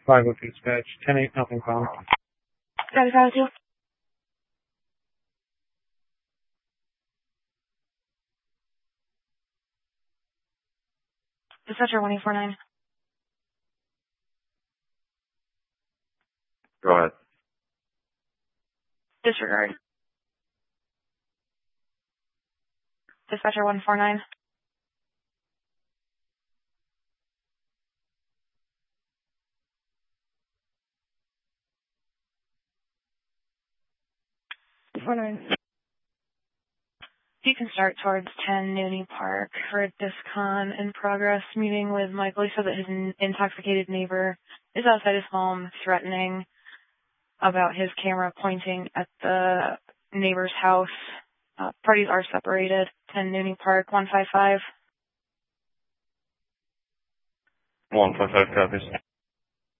502 dispatch, 10-8, nothing found. Copy 502. Dispatcher 1849. Go ahead. Disregard. Dispatcher 149. You can start towards 10 Nooney Park for a DISCON in progress meeting with Michael. He said that his intoxicated neighbor is outside his home threatening about his camera pointing at the neighbor's house. Parties are separated. 10 Nooney Park, 155. 155 copies.